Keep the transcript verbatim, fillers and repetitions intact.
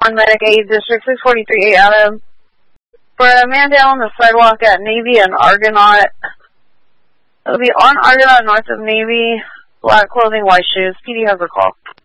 On Medic eight, District six forty-three, Adam. For a man down on the sidewalk at Navy and Argonaut. It'll be on Argonaut north of Navy. Black clothing, white shoes. P D has a call.